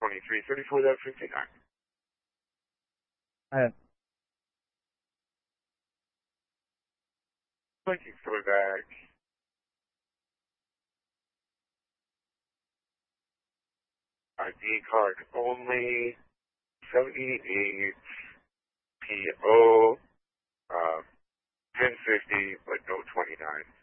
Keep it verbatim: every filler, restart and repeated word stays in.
twenty-three thirty-four fifty-nine. Uh, Thank you for coming back. I D card only, seventy-eight P O, uh, ten fifty, but no twenty-nine.